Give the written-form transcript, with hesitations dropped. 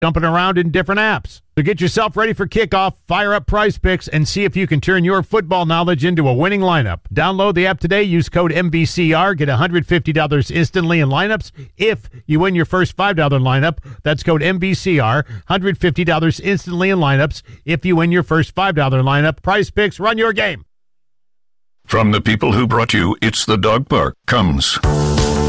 jumping around in different apps. So get yourself ready for kickoff, fire up Prize Picks, and see if you can turn your football knowledge into a winning lineup. Download the app today, use code MVCR, get $150 instantly in lineups if you win your first $5 lineup. That's code MVCR, $150 instantly in lineups if you win your first $5 lineup. Prize Picks, run your game. From the people who brought you It's the Dog Park comes